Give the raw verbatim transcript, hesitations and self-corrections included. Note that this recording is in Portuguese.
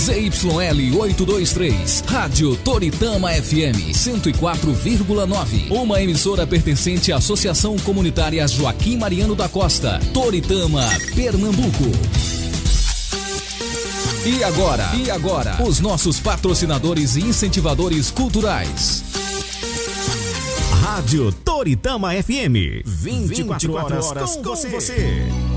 Z Y L oitocentos e vinte e três, Rádio Toritama F M cento e quatro vírgula nove. Uma emissora pertencente à Associação Comunitária Joaquim Mariano da Costa, Toritama, Pernambuco. E agora, e agora, os nossos patrocinadores e incentivadores culturais. Rádio Toritama F M, vinte e quatro horas com você.